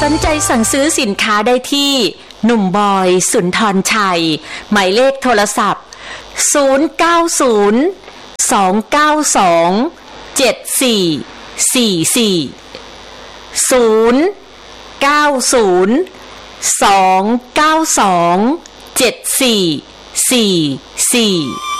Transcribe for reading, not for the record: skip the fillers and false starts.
สนใจสั่งซื้อสินค้าได้ที่หนุ่มบอยสุนทรชัยหมายเลขโทรศัพท์0902927444 0902927444